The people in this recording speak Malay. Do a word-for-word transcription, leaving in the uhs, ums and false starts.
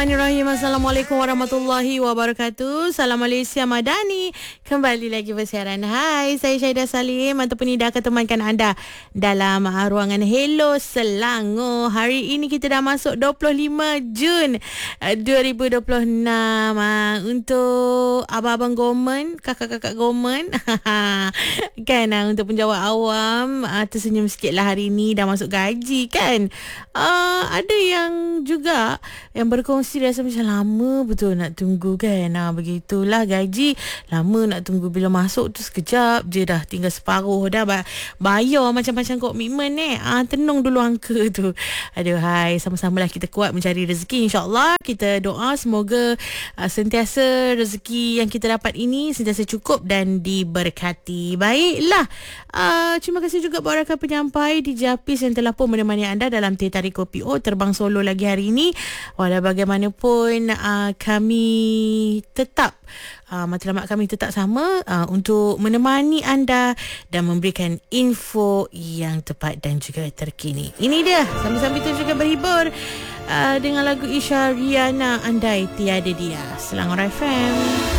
Bismillahirrahmanirrahim. Assalamualaikum warahmatullahi wabarakatuh. Salam Malaysia Madani. Kembali lagi bersiaran. Hai, saya Syahidah Salim ataupun Ida akan temankan anda dalam uh, ruangan Hello Selangor. Hari ini kita dah masuk dua puluh lima Jun uh, dua ribu dua puluh enam. Uh, untuk abang-abang government, kakak-kakak government kan, uh, untuk penjawat awam, uh, tersenyum sikit lah hari ini, dah masuk gaji kan. Uh, ada yang juga yang berkongsi rasa macam lama betul nak tunggu kan. Ha, begitulah gaji lama nak tunggu, bila masuk tu sekejap je dah tinggal separuh dah bayar macam-macam komitmen eh. Ha, tenung dulu angka tu. Aduh hai, sama-samalah kita kuat mencari rezeki, insya-Allah. Kita doa semoga uh, sentiasa rezeki yang kita dapat ini sentiasa cukup dan diberkati. Baiklah. Uh, terima kasih juga buat rakan penyampai di Japis yang telah pun menemani anda dalam Teh Tarik Kopi O terbang solo lagi hari ini. Walau bagaimanapun uh, kami tetap uh, matlamat kami tetap sama uh, untuk menemani anda dan memberikan info yang tepat dan juga terkini. Ini dia, sambil-sambil tu juga berhibur uh, dengan lagu Isha Riana Andai Tiada Dia. Selangor F M.